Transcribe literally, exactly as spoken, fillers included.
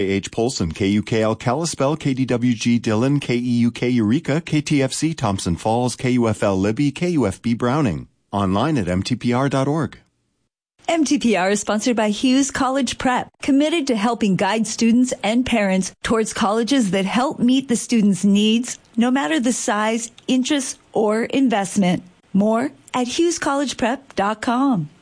H. Polson, K U K L Kalispell, K D W G Dillon, K E U K Eureka, K T F C Thompson Falls, K U F L Libby, K U F B Browning. Online at M T P R dot org. M T P R is sponsored by Hughes College Prep, committed to helping guide students and parents towards colleges that help meet the students' needs, no matter the size, interest, or investment. More at hughes college prep dot com.